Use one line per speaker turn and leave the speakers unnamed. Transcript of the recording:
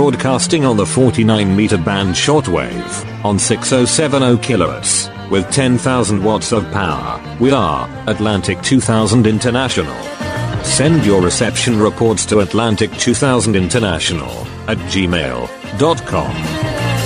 broadcasting on the 49-meter band shortwave on 6070 kHz with 10,000 watts of power. We are Atlantic 2000 International. Send your reception reports to Atlantic 2000 International at gmail.com.